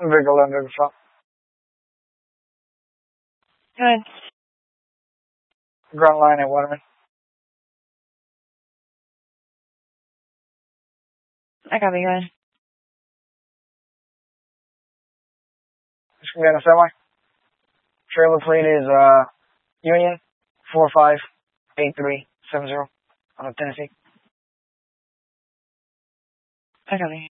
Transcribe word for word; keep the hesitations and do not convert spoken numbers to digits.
Vehicle under the front. Good. Ground line at Waterman. I copy, go ahead. Just gonna be on a semi. Trailer plate is, uh, Union four five eight three seven zero out of Tennessee. I copy.